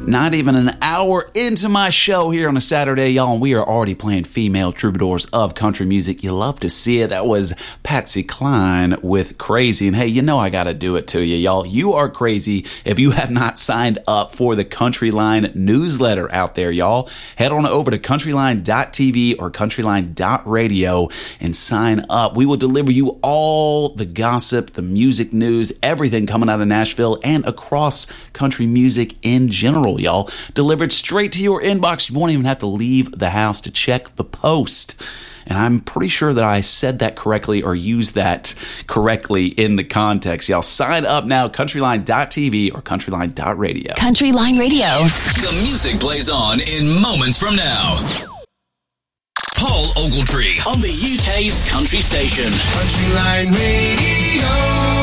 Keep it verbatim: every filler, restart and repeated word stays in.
Not even an hour into my show here on a Saturday, y'all, and we are already playing female troubadours of country music. You love to see it. That was Patsy Cline with Crazy. And hey, you know I got to do it to you, y'all. You are crazy if you have not signed up for the Countryline newsletter out there, y'all. Head on over to countryline dot t v or countryline dot radio and sign up. We will deliver you all the gossip, the music news, everything coming out of Nashville and across country music in general, y'all. Delivered straight to your inbox. You won't even have to leave the house to check the post. And I'm pretty sure that I said that correctly or used that correctly in the context. Y'all sign up now, countryline dot t v or countryline dot radio. Countryline Radio. The music plays on in moments from now. Paul Ogletree on the U K's country station. Countryline Radio.